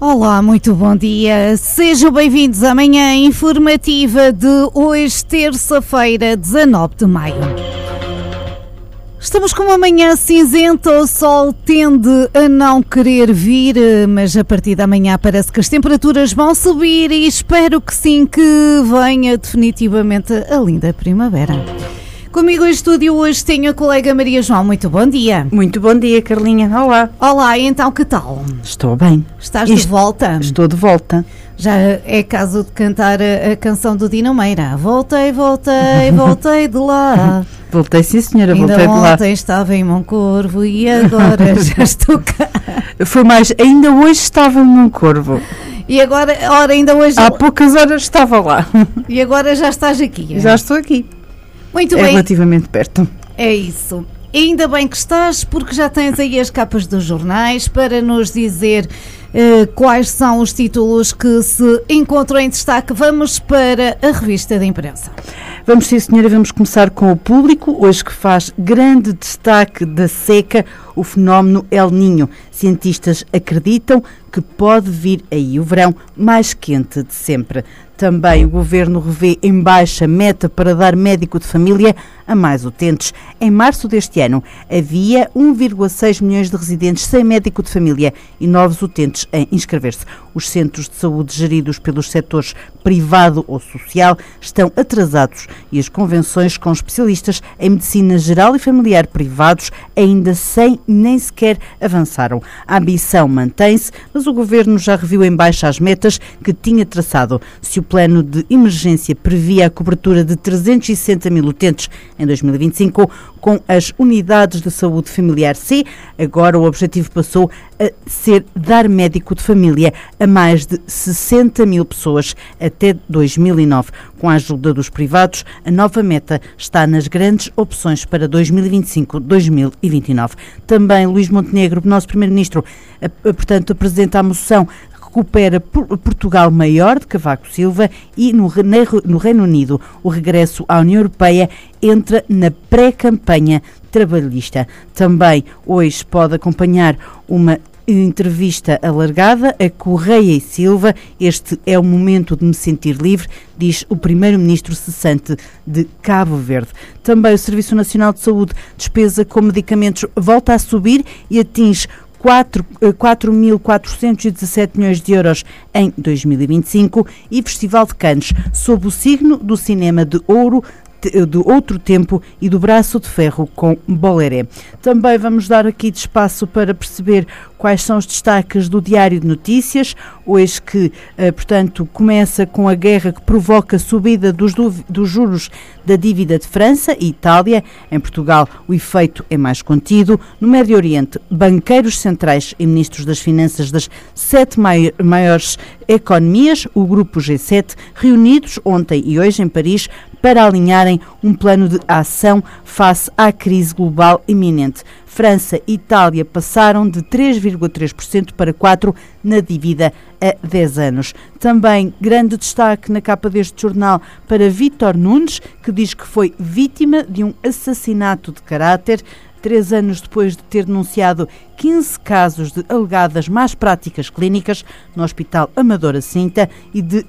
Olá, muito bom dia. Sejam bem-vindos à manhã informativa de hoje, terça-feira, 19 de maio. Estamos com uma manhã cinzenta, o sol tende a não querer vir, mas a partir da manhã parece que as temperaturas vão subir e espero que sim, que venha definitivamente a linda primavera. Comigo em estúdio hoje tenho a colega Maria João. Muito bom dia. Muito bom dia, Carlinha. Olá. Olá, então que tal? Estou bem. Estás de volta? Estou de volta. Já é caso de cantar a canção do Dino Meira. Voltei de lá. Voltei, sim senhora, ainda voltei de lá. Ontem estava em Moncorvo e agora já estou cá. Foi mais, ainda hoje estava em Moncorvo. E agora, ainda hoje... Há poucas horas estava lá. E agora já estás aqui. Já estou aqui. Muito bem. É relativamente perto. É isso. Ainda bem que estás, porque já tens aí as capas dos jornais para nos dizer quais são os títulos que se encontram em destaque. Vamos para a revista de imprensa. Vamos, sim senhora, vamos começar com o Público, hoje que faz grande destaque da seca, o fenómeno El Niño. Cientistas acreditam que pode vir aí o verão mais quente de sempre. Também o Governo revê em baixa meta para dar médico de família a mais utentes. Em março deste ano, havia 1,6 milhões de residentes sem médico de família e novos utentes a inscrever-se. Os centros de saúde geridos pelos setores privado ou social estão atrasados e as convenções com especialistas em medicina geral e familiar privados ainda nem sequer avançaram. A ambição mantém-se, mas o Governo já reviu em baixa as metas que tinha traçado. Se o plano de emergência previa a cobertura de 360 mil utentes em 2025, com as unidades de saúde familiar C, agora o objetivo passou a ser dar médico de família a mais de 60 mil pessoas até 2009. Com a ajuda dos privados, a nova meta está nas grandes opções para 2025-2029. Também Luís Montenegro, nosso Primeiro-Ministro, portanto, apresenta a moção recupera Portugal maior de Cavaco Silva e no Reino Unido o regresso à União Europeia entra na pré-campanha trabalhista. Também hoje pode acompanhar uma entrevista alargada a Correia e Silva. Este é o momento de me sentir livre, diz o Primeiro-Ministro cessante de Cabo Verde. Também o Serviço Nacional de Saúde, despesa com medicamentos volta a subir e atinge 4.417 milhões de euros em 2025 e Festival de Cannes, sob o signo do cinema de ouro, do outro tempo e do braço de ferro com Bolleré. Também vamos dar aqui de espaço para perceber quais são os destaques do Diário de Notícias, hoje que, portanto, começa com a guerra que provoca a subida dos juros da dívida de França e Itália. Em Portugal, o efeito é mais contido. No Médio Oriente, banqueiros centrais e ministros das finanças das 7 maiores economias, o grupo G7, reunidos ontem e hoje em Paris para alinharem um plano de ação face à crise global iminente. França e Itália passaram de 3,3% para 4% na dívida a 10 anos. Também grande destaque na capa deste jornal para Vítor Nunes, que diz que foi vítima de um assassinato de caráter. 3 anos depois de ter denunciado 15 casos de alegadas más práticas clínicas no Hospital Amadora Sintra e de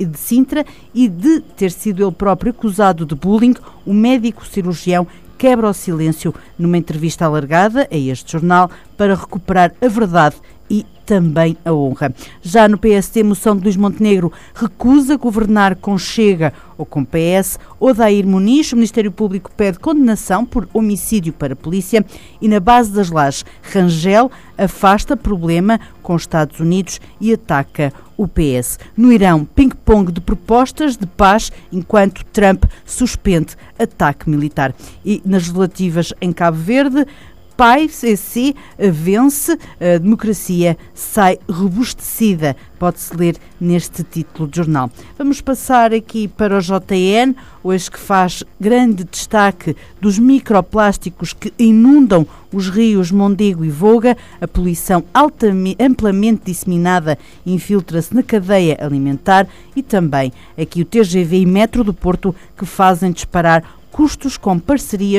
ter sido ele próprio acusado de bullying, o médico cirurgião quebra o silêncio numa entrevista alargada a este jornal para recuperar a verdade e também a honra. Já no PSD, moção de Luís Montenegro recusa governar com Chega ou com PS. Odair Muniz, o Ministério Público pede condenação por homicídio para a polícia e na base das Lajes, Rangel afasta problema com os Estados Unidos e ataca o PS. No Irão, ping-pong de propostas de paz enquanto Trump suspende ataque militar. E nas legislativas em Cabo Verde, PAI-CC vence, a democracia sai robustecida, pode-se ler neste título de jornal. Vamos passar aqui para o JN, hoje que faz grande destaque dos microplásticos que inundam os rios Mondego e Voga. A poluição amplamente disseminada infiltra-se na cadeia alimentar e também aqui o TGV e Metro do Porto que fazem disparar custos com parcerias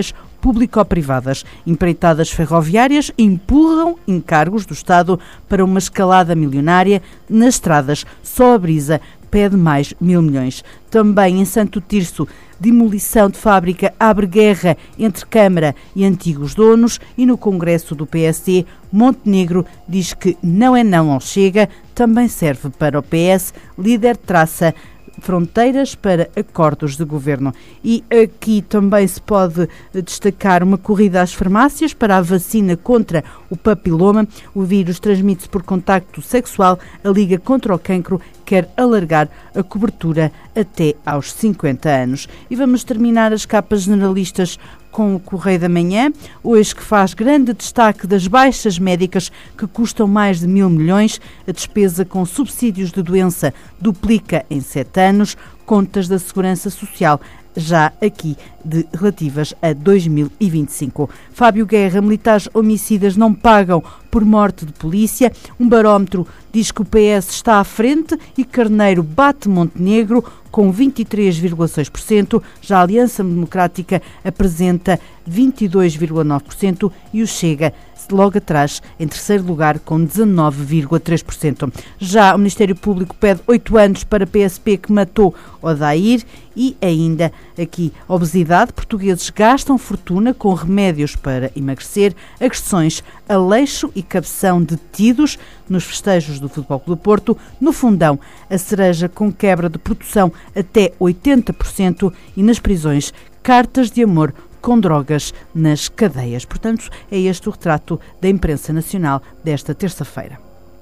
público-privadas. Empreitadas ferroviárias empurram encargos do Estado para uma escalada milionária nas estradas. Só a Brisa pede mais 1.000 milhões. Também em Santo Tirso, demolição de fábrica abre guerra entre Câmara e antigos donos, e no Congresso do PSD, Montenegro diz que não é não ao Chega, também serve para o PS, líder traça fronteiras para acordos de governo. E aqui também se pode destacar uma corrida às farmácias para a vacina contra o papiloma. O vírus transmite-se por contacto sexual. A Liga contra o Cancro quer alargar a cobertura até aos 50 anos. E vamos terminar as capas generalistas com o Correio da Manhã, hoje, que faz grande destaque das baixas médicas que custam mais de 1.000 milhões. A despesa com subsídios de doença duplica em 7 anos. Contas da Segurança Social já aqui relativas a 2025. Fábio Guerra, militares homicidas não pagam por morte de polícia. Um barómetro diz que o PS está à frente e Carneiro bate Montenegro com 23,6%. Já a Aliança Democrática apresenta 22,9% e o Chega logo atrás, em terceiro lugar, com 19,3%. Já o Ministério Público pede 8 anos para PSP que matou Odair. E ainda aqui, obesidade. Portugueses gastam fortuna com remédios para emagrecer. Agressões a Leixo e Cabeção detidos nos festejos do Futebol Clube do Porto. No Fundão, a cereja com quebra de produção até 80% e nas prisões, cartas de amor com drogas nas cadeias. Portanto, é este o retrato da imprensa nacional desta terça-feira.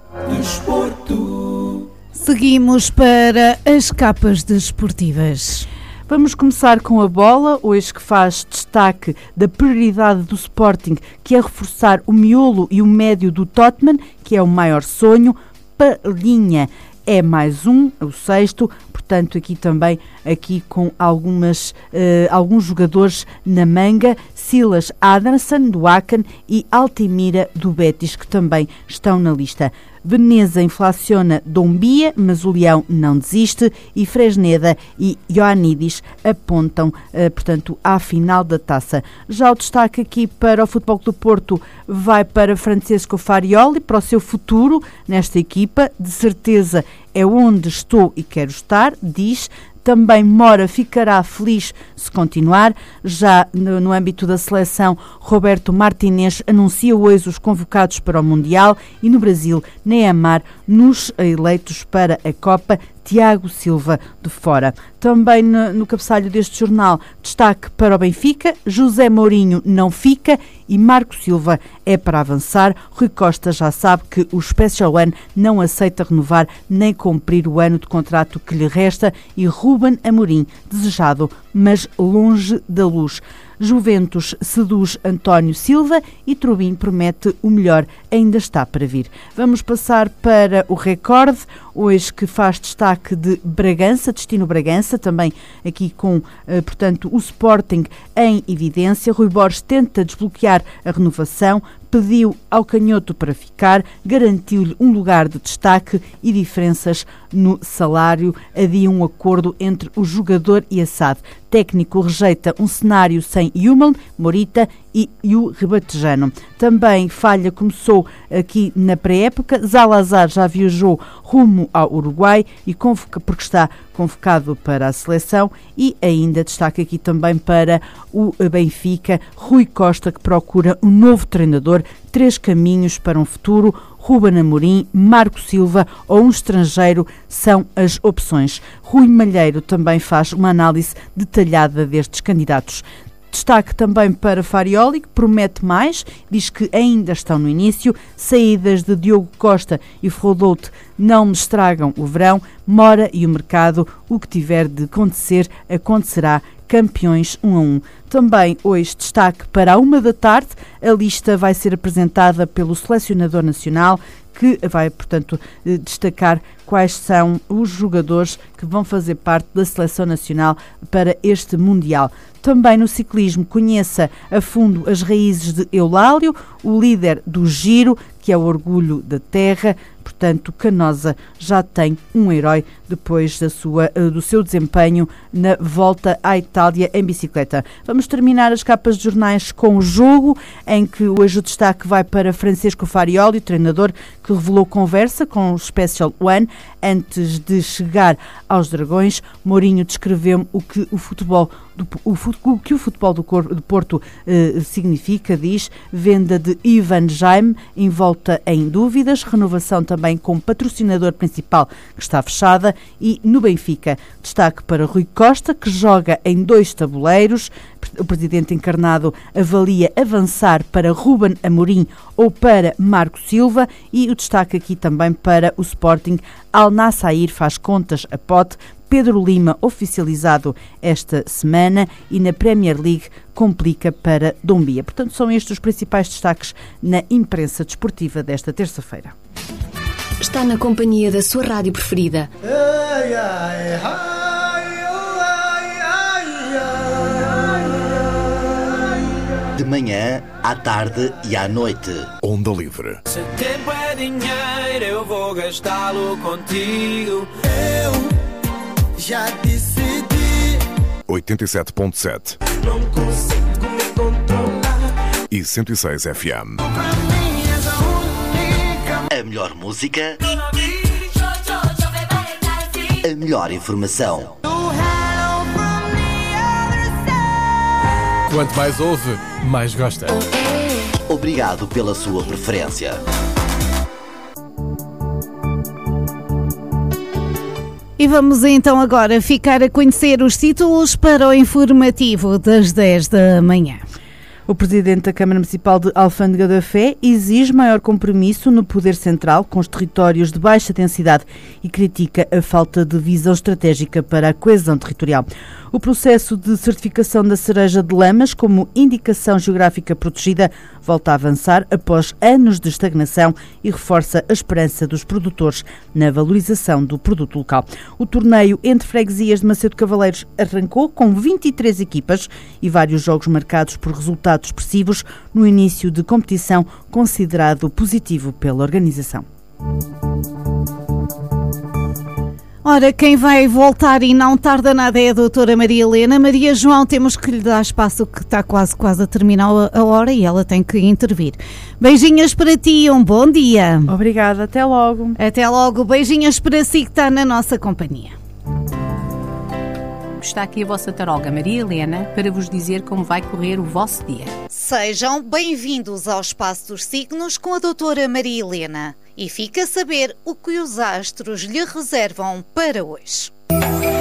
Seguimos para as capas desportivas. Vamos começar com a bola, hoje, que faz destaque da prioridade do Sporting, que é reforçar o miolo e o médio do Tottenham, que é o maior sonho. Palhinha é mais um, o sexto. Portanto, aqui também com alguns jogadores na manga. Silas Adamson, do Aken, e Altimira, do Betis, que também estão na lista. Veneza inflaciona Dombia, mas o Leão não desiste, e Fresneda e Ioannidis apontam, portanto, à final da taça. Já o destaque aqui para o Futebol Clube do Porto vai para Francesco Farioli, para o seu futuro nesta equipa. De certeza é onde estou e quero estar, diz. Também Mora ficará feliz se continuar. Já no âmbito da seleção, Roberto Martínez anuncia hoje os convocados para o Mundial, e no Brasil, Neymar nos eleitos para a Copa, Tiago Silva de fora. Também no cabeçalho deste jornal, destaque para o Benfica, José Mourinho não fica e Marco Silva é para avançar. Rui Costa já sabe que o Special One não aceita renovar nem cumprir o ano de contrato que lhe resta, e Ruben Amorim, desejado, mas longe da luz. Juventus seduz António Silva e Trubin promete o melhor, ainda está para vir. Vamos passar para o Record, hoje, que faz destaque de Bragança, destino Bragança, também aqui com, portanto, o Sporting em evidência. Rui Borges tenta desbloquear a renovação, pediu ao canhoto para ficar, garantiu-lhe um lugar de destaque e diferenças no salário. Havia um acordo entre o jogador e a SAD. Técnico rejeita um cenário sem Hummel, Morita e o Rebatejano. Também falha começou aqui na pré-época. Zalazar já viajou rumo ao Uruguai e porque está convocado para a seleção. E ainda destaque aqui também para o Benfica, Rui Costa, que procura um novo treinador. 3 caminhos para um futuro: Ruben Amorim, Marco Silva ou um estrangeiro são as opções. Rui Malheiro também faz uma análise detalhada destes candidatos. Destaque também para Farioli, que promete mais, diz que ainda estão no início. Saídas de Diogo Costa e Frodote não me estragam o verão. Mora e o mercado, o que tiver de acontecer, acontecerá. Campeões 1 a 1. Também hoje destaque para a 1 da tarde, a lista vai ser apresentada pelo selecionador nacional, que vai, portanto, destacar quais são os jogadores que que vão fazer parte da seleção nacional para este Mundial. Também no ciclismo, conheça a fundo as raízes de Eulálio, o líder do Giro, que é o orgulho da terra. Portanto, Canosa já tem um herói depois do seu desempenho na volta à Itália em bicicleta. Vamos terminar as capas de jornais com o jogo, em que hoje o destaque vai para Francisco Farioli, treinador que revelou conversa com o Special One antes de chegar aos Dragões. Mourinho descreveu o que o futebol do Porto significa, diz, venda de Ivan Jaime envolta em dúvidas, renovação também com o patrocinador principal que está fechada, e no Benfica, destaque para Rui Costa, que joga em 2 tabuleiros. O presidente encarnado avalia avançar para Ruben Amorim ou para Marco Silva, e o destaque aqui também para o Sporting. Al Nassr faz contas a pote, Pedro Lima oficializado esta semana, e na Premier League complica para Dombia. Portanto, são estes os principais destaques na imprensa desportiva desta terça-feira. Está na companhia da sua rádio preferida. De manhã, à tarde e à noite. Onda Livre. Se tempo é dinheiro, eu vou gastá-lo contigo. Eu já decidi. 87.7 Não consigo me controlar. e 106 FM. Para mim és a única. A melhor música, a melhor informação. Quanto mais ouve, mais gosta. Obrigado pela sua preferência. E vamos então agora ficar a conhecer os títulos para o informativo das 10 da manhã. O presidente da Câmara Municipal de Alfândega da Fé exige maior compromisso no poder central com os territórios de baixa densidade e critica a falta de visão estratégica para a coesão territorial. O processo de certificação da cereja de Lamas como indicação geográfica protegida volta a avançar após anos de estagnação e reforça a esperança dos produtores na valorização do produto local. O torneio entre freguesias de Macedo Cavaleiros arrancou com 23 equipas e vários jogos marcados por resultados expressivos no início de competição, considerado positivo pela organização. Ora, quem vai voltar e não tarda nada é a doutora Maria Helena. Maria João, temos que lhe dar espaço, que está quase a terminar a hora e ela tem que intervir. Beijinhos para ti, um bom dia. Obrigada, até logo. Até logo, beijinhos para si que está na nossa companhia. Está aqui a vossa taróloga Maria Helena para vos dizer como vai correr o vosso dia. Sejam bem-vindos ao Espaço dos Signos com a doutora Maria Helena. E fica a saber o que os astros lhe reservam para hoje.